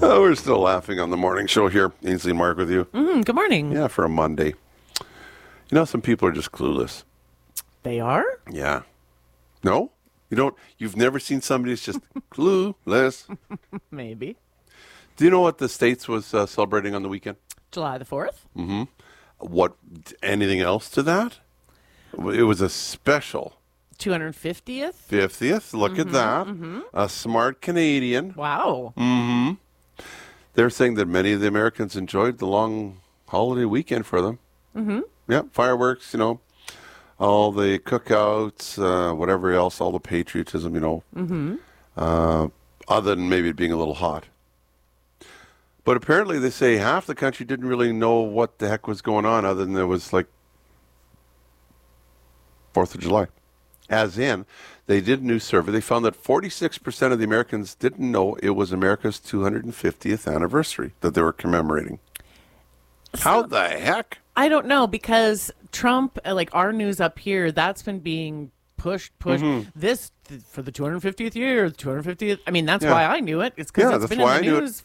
We're still laughing on the morning show here. Ainsley Mark with you. Good morning. Yeah, for a Monday. You know, some people are just clueless. They are? Yeah. No? You've never seen somebody that's just clueless. Maybe. Do you know what the States was celebrating on the weekend? July the 4th? What? Anything else to that? It was a special 250th? 50th. Look at that. A smart Canadian. Wow. They're saying that many of the Americans enjoyed the long holiday weekend for them. Yeah, fireworks, all the cookouts, whatever else, all the patriotism, other than maybe it being a little hot. But apparently they say half the country didn't really know what the heck was going on other than it was like 4th of July. As in, they did a new survey. They found that 46% of the Americans didn't know it was America's 250th anniversary that they were commemorating. How the heck? I don't know, because Trump, like our news up here, that's been being pushed. This for the 250th year, 250th. I mean, that's why I knew it. It's because it's that's been why in the I knew news